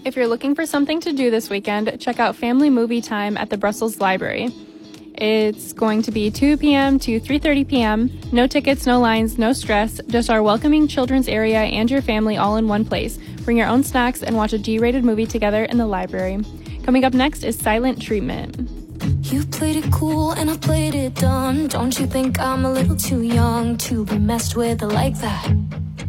If you're looking for something to do this weekend, check out Family Movie Time at the Brussels Library. It's going to be 2 p.m. to 3:30 p.m. No tickets, no lines, no stress, just our welcoming children's area and your family all in one place. Bring your own snacks and watch a G-rated movie together in the library. Coming up next is Silent Treatment. You played it cool and I played it dumb. Don't you think I'm a little too young to be messed with like that?